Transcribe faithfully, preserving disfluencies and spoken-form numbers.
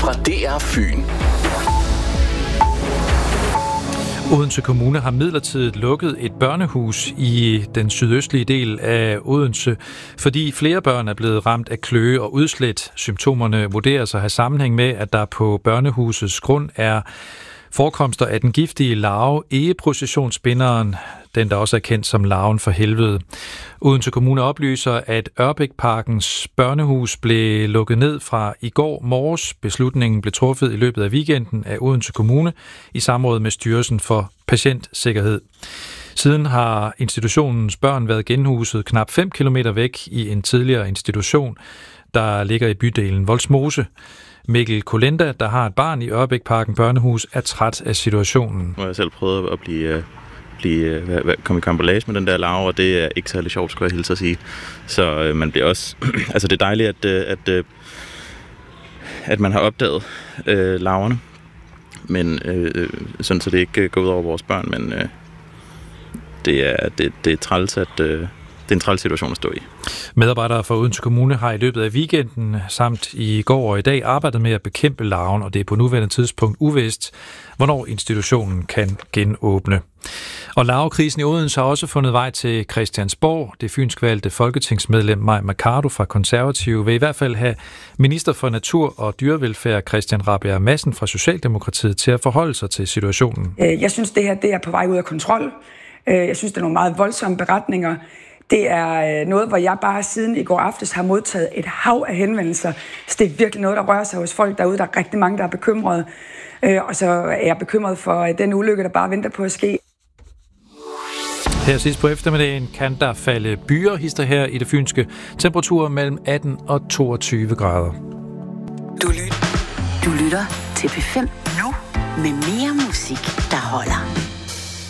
fra D R Fyn. Odense Kommune har midlertidigt lukket et børnehus i den sydøstlige del af Odense, fordi flere børn er blevet ramt af kløe og udslæt. Symptomerne vurderes at have sammenhæng med, at der på børnehusets grund er forekomster af den giftige larve egeprocessionsspinderen, den der også er kendt som larven for helvede. Odense Kommune oplyser, at Ørbækparkens børnehus blev lukket ned fra i går morges. Beslutningen blev truffet i løbet af weekenden af Odense Kommune i samråd med Styrelsen for Patientsikkerhed. Siden har institutionens børn været genhuset knap fem kilometer væk i en tidligere institution, der ligger i bydelen Vollsmose. Mikkel Kolenda, der har et barn i Ørbækparken børnehus, er træt af situationen. Jeg har selv prøvet at blive, blive, komme i kampolage med den der larve, og det er ikke særlig sjovt, skulle jeg hilse at sige. Så øh, man bliver også... altså det er dejligt, at, at, at man har opdaget øh, larverne, men øh, sådan så det ikke går ud over vores børn, men øh, det, er, det, det er træls, at... Øh, Det er en træls situation at stå i. Medarbejdere fra Odense Kommune har i løbet af weekenden samt i går og i dag arbejdet med at bekæmpe larven, og det er på nuværende tidspunkt uvist, hvornår institutionen kan genåbne. Og larvekrisen i Odense har også fundet vej til Christiansborg. Det fynsk valgte folketingsmedlem Mai Mercado fra Konservative vil i hvert fald have minister for natur og dyrevelfærd Christian Rabjerg Madsen fra Socialdemokratiet til at forholde sig til situationen. Jeg synes, det her det er på vej ud af kontrol. Jeg synes, det er nogle meget voldsomme beretninger. Det er noget, hvor jeg bare siden i går aftes har modtaget et hav af henvendelser. Så det er virkelig noget, der rører sig hos folk derude. Der er rigtig mange, der er bekymrede. Og så er jeg bekymret for den ulykke, der bare venter på at ske. Her sidst på eftermiddagen kan der falde byer hister her i det fynske. Temperaturer mellem atten og toogtyve grader. Du lytter, du lytter til P fem nu med mere musik, der holder.